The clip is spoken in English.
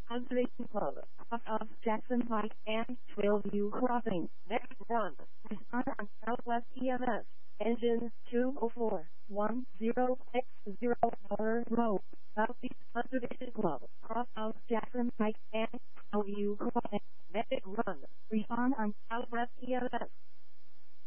Conservation Club, off of Jackson Pike and Trailview Crossing. Next run is on Southwest EMS, engine 204, 1060 Road.